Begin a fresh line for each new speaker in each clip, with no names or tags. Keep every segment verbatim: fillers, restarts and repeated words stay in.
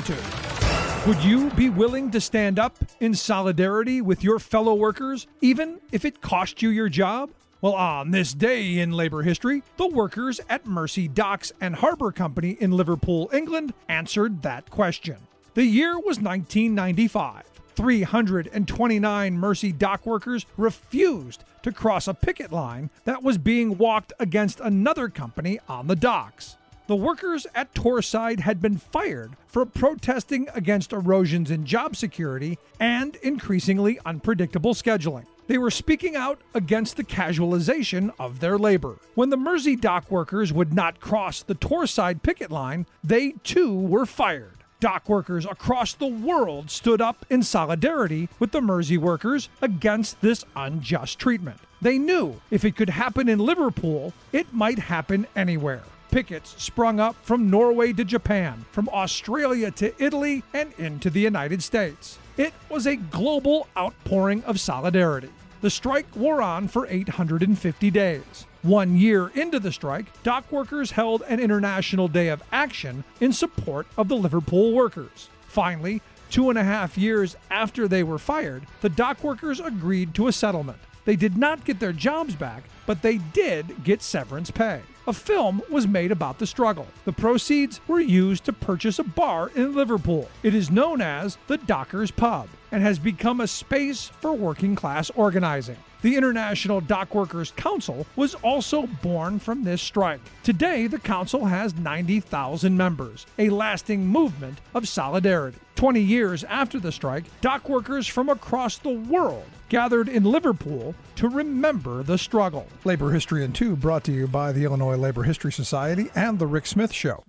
attitude. Would you be willing to stand up in solidarity with your fellow workers, even if it cost you your job? Well, on this day in labor history, the workers at Mersey Docks and Harbour Company in Liverpool, England, answered that question. The year was nineteen ninety-five. three hundred twenty-nine Mersey dock workers refused to cross a picket line that was being walked against another company on the docks. The workers at Torside had been fired for protesting against erosions in job security and increasingly unpredictable scheduling. They were speaking out against the casualization of their labor. When the Mersey dock workers would not cross the Torside picket line, they too were fired. Dock workers across the world stood up in solidarity with the Mersey workers against this unjust treatment. They knew if it could happen in Liverpool, it might happen anywhere. Pickets sprung up from Norway to Japan, from Australia to Italy, and into the United States. It was a global outpouring of solidarity. The strike wore on for eight hundred fifty days. One year into the strike, dock workers held an international day of action in support of the Liverpool workers. Finally, two and a half years after they were fired, the dock workers agreed to a settlement. They did not get their jobs back, but they did get severance pay. A film was made about the struggle. The proceeds were used to purchase a bar in Liverpool. It is known as the Dockers Pub and has become a space for working class organizing. The International Dock Workers Council was also born from this strike. Today, the council has ninety thousand members, a lasting movement of solidarity. Twenty years after the strike, dock workers from across the world gathered in Liverpool to remember the struggle.
Labor History in Two brought to you by the Illinois Labor History Society and The Rick Smith Show.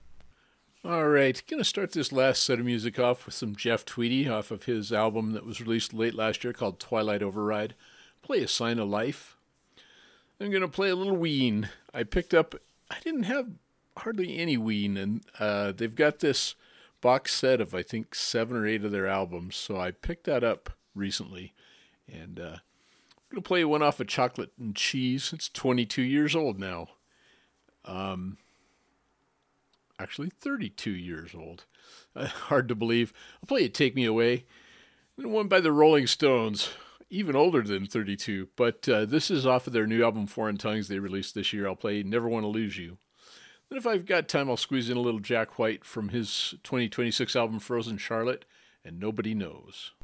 All right, going to start this last set of music off with some Jeff Tweedy off of his album that was released late last year called Twilight Override. Play A Sign of Life. I'm going to play a little Ween. I picked up, I didn't have hardly any Ween, and uh, they've got this box set of, I think, seven or eight of their albums, so I picked that up recently. And uh, I'm going to play one off of Chocolate and Cheese. It's twenty-two years old now. Um, actually, thirty-two years old. Uh, hard to believe. I'll play it Take Me Away. And one by the Rolling Stones. Even older than thirty-two, but uh, this is off of their new album, Foreign Tongues, they released this year. I'll play Never Want to Lose You. Then if I've got time, I'll squeeze in a little Jack White from his twenty twenty-six album, Frozen Charlotte, and Nobody Knows.